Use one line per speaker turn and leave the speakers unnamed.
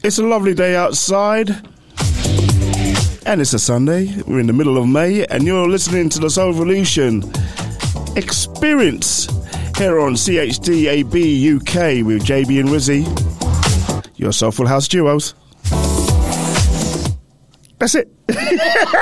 It's a lovely day outside, and it's a Sunday. We're in the middle of May, and you're listening to the Soul Revolution Experience here on CHDAB UK with JB and Rizzy, your Soulful House duos. That's it.